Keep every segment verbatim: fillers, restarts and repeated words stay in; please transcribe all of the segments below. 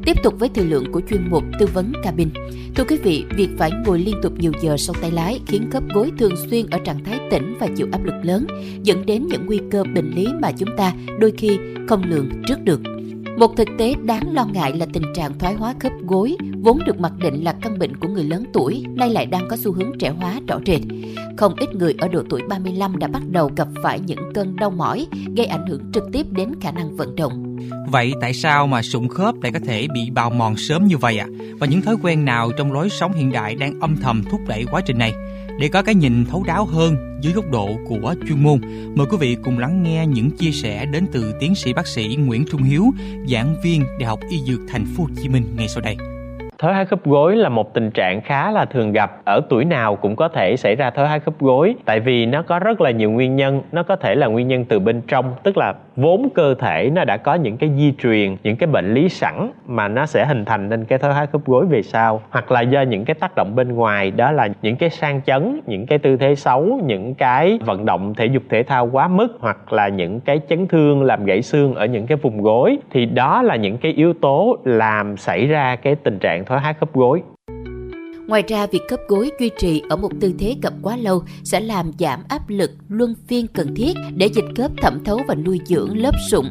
Tiếp tục với thời lượng của chuyên mục tư vấn cabin. Thưa quý vị, việc phải ngồi liên tục nhiều giờ sau tay lái khiến khớp gối thường xuyên ở trạng thái tĩnh và chịu áp lực lớn, dẫn đến những nguy cơ bệnh lý mà chúng ta đôi khi không lường trước được. Một thực tế đáng lo ngại là tình trạng thoái hóa khớp gối, vốn được mặc định là căn bệnh của người lớn tuổi, nay lại đang có xu hướng trẻ hóa rõ rệt. Không ít người ở độ tuổi ba mươi lăm đã bắt đầu gặp phải những cơn đau mỏi, gây ảnh hưởng trực tiếp đến khả năng vận động. Vậy tại sao mà sụn khớp lại có thể bị bào mòn sớm như vậy ạ? À? Và những thói quen nào trong lối sống hiện đại đang âm thầm thúc đẩy quá trình này? Để có cái nhìn thấu đáo hơn dưới góc độ của chuyên môn, mời quý vị cùng lắng nghe những chia sẻ đến từ tiến sĩ bác sĩ Nguyễn Trung Hiếu, giảng viên Đại học Y Dược Thành phố Hồ Chí Minh ngay sau đây. Thoái hóa khớp gối là một tình trạng khá là thường gặp, ở tuổi nào cũng có thể xảy ra thoái hóa khớp gối, tại vì nó có rất là nhiều nguyên nhân. Nó có thể là nguyên nhân từ bên trong, tức là vốn cơ thể nó đã có những cái di truyền, những cái bệnh lý sẵn mà nó sẽ hình thành nên cái thoái hóa khớp gối về sau, hoặc là do những cái tác động bên ngoài, đó là những cái sang chấn, những cái tư thế xấu, những cái vận động thể dục thể thao quá mức, hoặc là những cái chấn thương làm gãy xương ở những cái vùng gối. Thì đó là những cái yếu tố làm xảy ra cái tình trạng thoái hóa khớp gối. Ngoài ra, việc khớp gối duy trì ở một tư thế gập quá lâu sẽ làm giảm áp lực luân phiên cần thiết để dịch khớp thẩm thấu và nuôi dưỡng lớp sụn.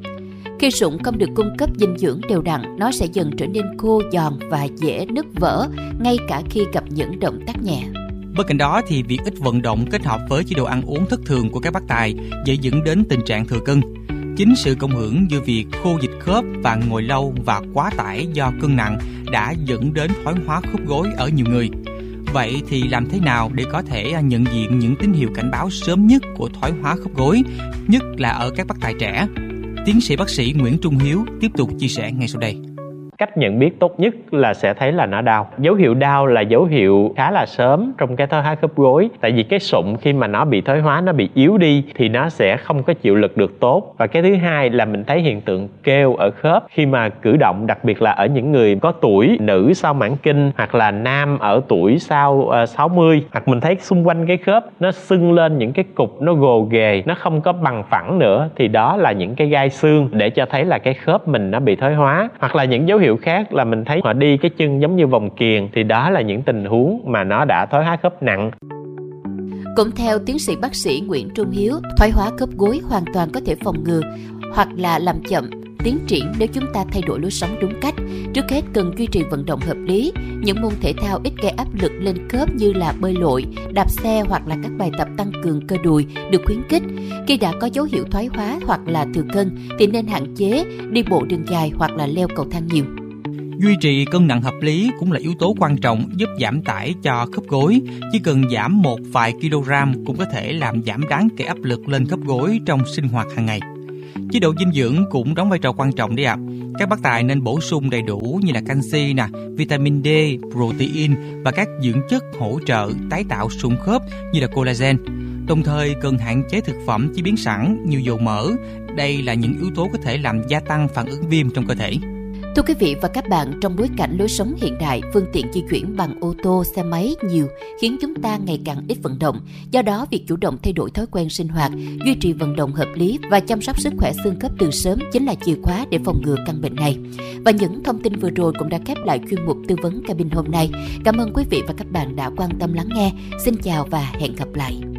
Khi sụn không được cung cấp dinh dưỡng đều đặn, nó sẽ dần trở nên khô giòn và dễ nứt vỡ, ngay cả khi gặp những động tác nhẹ. Bên cạnh đó thì việc ít vận động kết hợp với chế độ ăn uống thất thường của các bác tài dễ dẫn đến tình trạng thừa cân. Chính sự cộng hưởng giữa việc khô dịch khớp và ngồi lâu và quá tải do cân nặng đã dẫn đến thoái hóa khớp gối ở nhiều người. Vậy thì làm thế nào để có thể nhận diện những tín hiệu cảnh báo sớm nhất của thoái hóa khớp gối, nhất là ở các bác tài trẻ? Tiến sĩ bác sĩ Nguyễn Trung Hiếu tiếp tục chia sẻ ngay sau đây. Cách nhận biết tốt nhất là sẽ thấy là nó đau. Dấu hiệu đau là dấu hiệu khá là sớm trong cái thoái hóa khớp gối. Tại vì cái sụn khi mà nó bị thoái hóa, nó bị yếu đi thì nó sẽ không có chịu lực được tốt. Và cái thứ hai là mình thấy hiện tượng kêu ở khớp khi mà cử động, đặc biệt là ở những người có tuổi, nữ sau mãn kinh hoặc là nam ở tuổi sau uh, sáu mươi. Hoặc mình thấy xung quanh cái khớp nó sưng lên những cái cục, nó gồ ghề, nó không có bằng phẳng nữa, thì đó là những cái gai xương để cho thấy là cái khớp mình nó bị thoái hóa. Hoặc là những dấu hiệu khác là mình thấy họ đi cái chân giống như vòng kiềng, thì đó là những tình huống mà nó đã thoái hóa khớp nặng. Cũng theo tiến sĩ bác sĩ Nguyễn Trung Hiếu, thoái hóa khớp gối hoàn toàn có thể phòng ngừa hoặc là làm chậm tiến triển nếu chúng ta thay đổi lối sống đúng cách. Trước hết cần duy trì vận động hợp lý. Những môn thể thao ít gây áp lực lên khớp như là bơi lội, đạp xe hoặc là các bài tập tăng cường cơ đùi được khuyến khích. Khi đã có dấu hiệu thoái hóa hoặc là thừa cân thì nên hạn chế đi bộ đường dài hoặc là leo cầu thang nhiều. Duy trì cân nặng hợp lý cũng là yếu tố quan trọng giúp giảm tải cho khớp gối. Chỉ cần giảm một vài kg cũng có thể làm giảm đáng kể áp lực lên khớp gối trong sinh hoạt hàng ngày. Chế độ dinh dưỡng cũng đóng vai trò quan trọng đấy ạ. À. Các bác tài nên bổ sung đầy đủ như là canxi, nè, vitamin D, protein và các dưỡng chất hỗ trợ tái tạo sụn khớp như là collagen. Đồng thời cần hạn chế thực phẩm chế biến sẵn như dầu mỡ. Đây là những yếu tố có thể làm gia tăng phản ứng viêm trong cơ thể. Thưa quý vị và các bạn, trong bối cảnh lối sống hiện đại, phương tiện di chuyển bằng ô tô, xe máy nhiều khiến chúng ta ngày càng ít vận động. Do đó, việc chủ động thay đổi thói quen sinh hoạt, duy trì vận động hợp lý và chăm sóc sức khỏe xương khớp từ sớm chính là chìa khóa để phòng ngừa căn bệnh này. Và những thông tin vừa rồi cũng đã khép lại chuyên mục tư vấn cabin hôm nay. Cảm ơn quý vị và các bạn đã quan tâm lắng nghe. Xin chào và hẹn gặp lại.